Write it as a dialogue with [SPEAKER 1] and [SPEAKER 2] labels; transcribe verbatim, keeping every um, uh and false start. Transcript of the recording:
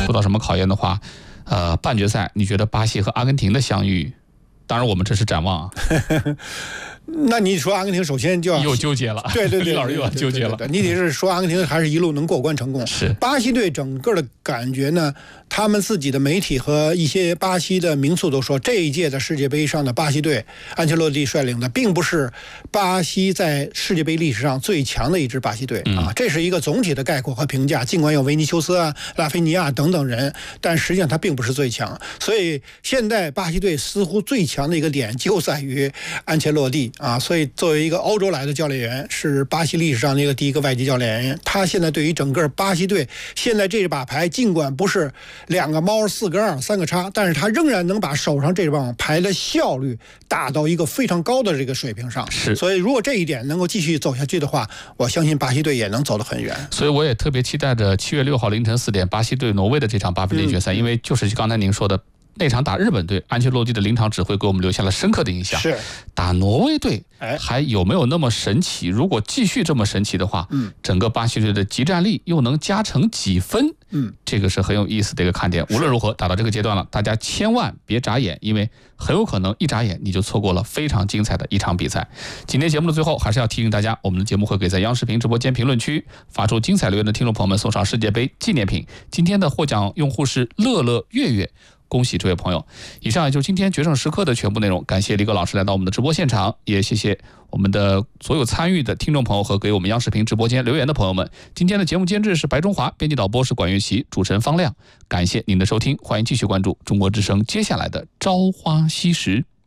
[SPEAKER 1] 受到什么考验的话，呃，半决赛你觉得巴西和阿根廷的相遇？当然，我们这是展望啊。
[SPEAKER 2] 那你说阿根廷首先就要
[SPEAKER 1] 又纠结了，
[SPEAKER 2] 对对对，
[SPEAKER 1] 老师又要纠结了。
[SPEAKER 2] 你得是说阿根廷还是一路能过关成功？
[SPEAKER 1] 是
[SPEAKER 2] 巴西队整个的感觉呢，他们自己的媒体和一些巴西的名宿都说，这一届的世界杯上的巴西队，安切洛蒂率领的，并不是巴西在世界杯历史上最强的一支巴西队、嗯、啊，这是一个总体的概括和评价。尽管有维尼修斯啊、拉菲尼亚等等人，但实际上他并不是最强。所以现在巴西队似乎最强的一个点就在于安切洛蒂。啊，所以作为一个欧洲来的教练员，是巴西历史上的一个第一个外籍教练员，他现在对于整个巴西队现在这把牌，尽管不是两个猫四个二三个叉，但是他仍然能把手上这把牌的效率打到一个非常高的这个水平上。
[SPEAKER 1] 是，
[SPEAKER 2] 所以如果这一点能够继续走下去的话，我相信巴西队也能走得很远。
[SPEAKER 1] 所以我也特别期待着七月六号凌晨四点巴西对挪威的这场八分之一决赛、嗯，因为就是刚才您说的。那场打日本队，安切洛蒂的临场指挥给我们留下了深刻的印象。
[SPEAKER 2] 是
[SPEAKER 1] 打挪威队，还有没有那么神奇？如果继续这么神奇的话，嗯，整个巴西队的集战力又能加成几分？嗯，这个是很有意思的一个看点。无论如何，打到这个阶段了，大家千万别眨眼，因为很有可能一眨眼你就错过了非常精彩的一场比赛。今天节目的最后，还是要提醒大家，我们的节目会给在央视频直播间评论区发出精彩留言的听众朋友们送上世界杯纪念品。今天的获奖用户是乐乐月月。恭喜这位朋友！以上也就是今天决胜时刻的全部内容。感谢李戈老师来到我们的直播现场，也谢谢我们的所有参与的听众朋友和给我们央视频直播间留言的朋友们。今天的节目监制是白中华，编辑导播是管乐琪，主持人方亮。感谢您的收听，欢迎继续关注中国之声接下来的朝花夕拾。